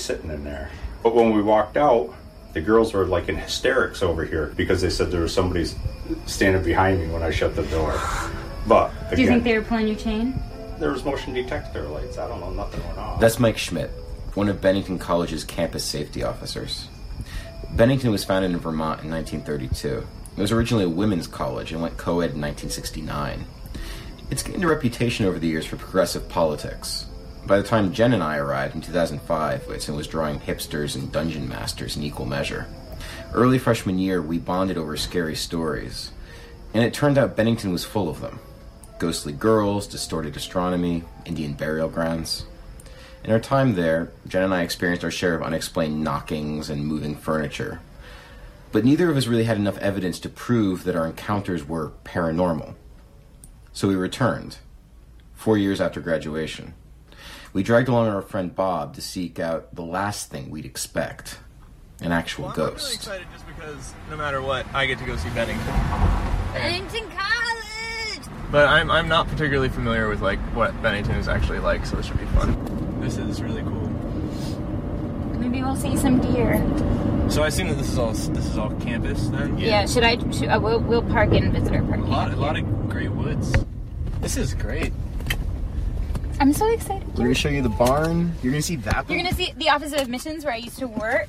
sitting in there. But when we walked out, the girls were like in hysterics over here because they said there was somebody standing behind me when I shut the door. But again, do you think they were pulling your chain? There was motion detector lights. I don't know, nothing went off. That's Mike Schmidt, one of Bennington College's campus safety officers. Bennington was founded in Vermont in 1932. It was originally a women's college and went co-ed in 1969. It's gained a reputation over the years for progressive politics. By the time Jen and I arrived in 2005, Whitson was drawing hipsters and dungeon masters in equal measure. Early freshman year, we bonded over scary stories. And it turned out Bennington was full of them. Ghostly girls, distorted astronomy, Indian burial grounds. In our time there, Jen and I experienced our share of unexplained knockings and moving furniture. But neither of us really had enough evidence to prove that our encounters were paranormal. So we returned, 4 years after graduation. We dragged along our friend Bob to seek out the last thing we'd expect, an actual ghost. I'm really excited just because, no matter what, I get to go see Bennington. Bennington College! But I'm not particularly familiar with, like, what Bennington is actually like, so this should be fun. This is really cool. Maybe we'll see some deer. So I assume that this is all campus, then? Yeah, we'll park in visitor parking. A lot of great woods. This is great. I'm so excited. We're going to show you the barn. You're going to see that. You're going to see the Office of Admissions where I used to work.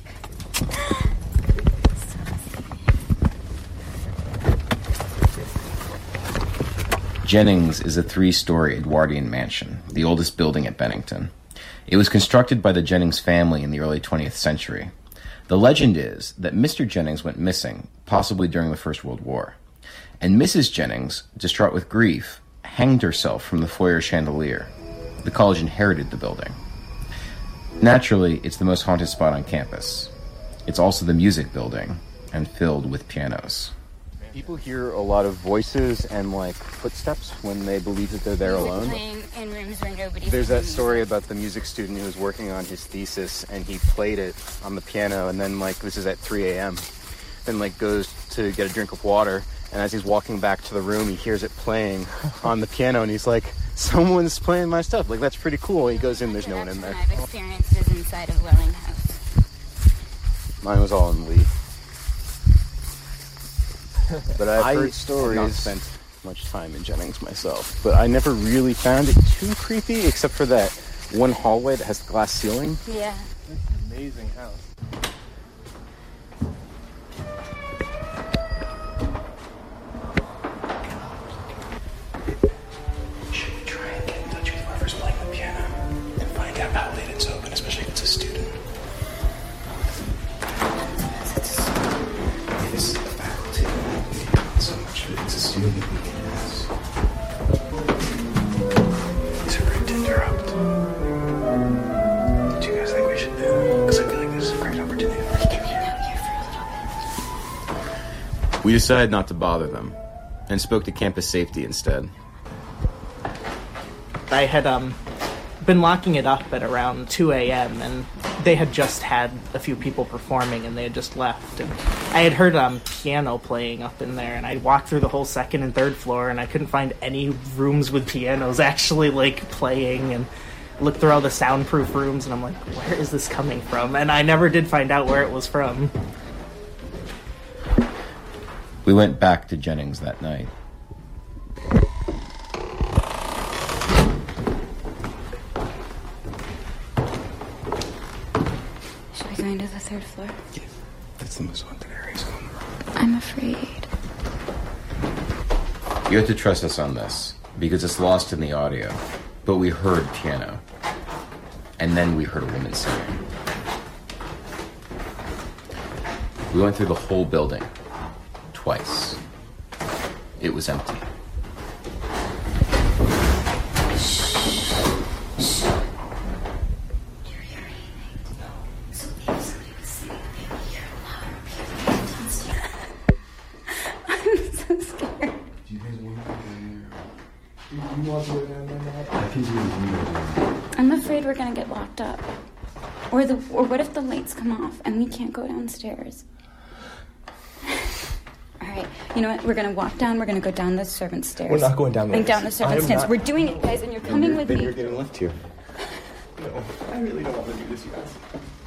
Jennings is a 3-story Edwardian mansion, the oldest building at Bennington. It was constructed by the Jennings family in the early 20th century. The legend is that Mr. Jennings went missing, possibly during the First World War. And Mrs. Jennings, distraught with grief, hanged herself from the foyer chandelier. The college inherited the building. Naturally, it's the most haunted spot on campus. It's also the music building, and filled with pianos. People hear a lot of voices and, like, footsteps when they believe that they're there alone. Playing in rooms where nobody's There's that story about the music student who was working on his thesis, and he played it on the piano, and then, like, this is at 3 a.m., then, like, goes to get a drink of water, and as he's walking back to the room, he hears it playing on the piano, and he's like, someone's playing my stuff. Like, that's pretty cool. He goes in, there's no one in there. I've experienced is inside of Welling House. Mine was all in Lee. But I've heard stories. I've not spent much time in Jennings myself, but I never really found it too creepy, except for that one hallway that has the glass ceiling. Yeah. This is an amazing house. Should we try and get in touch with whoever's playing the piano and find out how late it's open, especially if it's a student? This is the faculty. So much of it is a student we can ask. Is it rude to interrupt? Do you guys think we should do it? Because I feel like this is a great opportunity. We can hang out here for a little bit. We decided not to bother them and spoke to campus safety instead. I had been locking it up at around 2 a.m. and they had just had a few people performing and they had just left. And I had heard piano playing up in there, and I walked through the whole second and third floor and I couldn't find any rooms with pianos actually like playing, and looked through all the soundproof rooms and I'm like, where is this coming from? And I never did find out where it was from. We went back to Jennings that night. Should we go into the third floor? Yeah, that's the most haunted area. I'm afraid. You have to trust us on this, because it's lost in the audio. But we heard piano. And then we heard a woman singing. We went through the whole building. Twice. It was empty. I'm afraid we're gonna get locked up. Or what if the lights come off and we can't go downstairs? Alright, you know what? We're gonna walk down, we're gonna go down the servants' stairs. We're not going down there. Down the servants' stairs. We're doing it, guys, and you're coming with me. Then you're getting left here. No, I really don't want to do this, you guys.